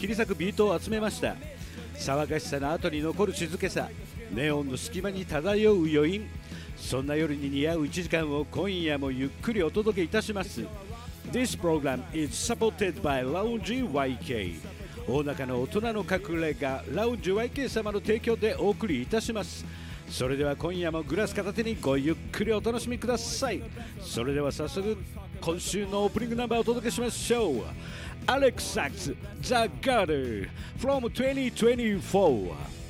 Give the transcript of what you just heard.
切り裂くビートを集めました。騒がしさの後に残る静けさ、ネオンの隙間に漂う余韻、そんな夜に似合う1時間を今夜もゆっくりお届けいたします。 This program is supported by Lounge YK。 大中の大人の隠れ家ラウンジ YK 様の提供でお送りいたします。それでは今夜もグラス片手にごゆっくりお楽しみください。それでは早速今週のオープニングナンバーをお届けしましょう。 Alex Sachs The Garden from 2024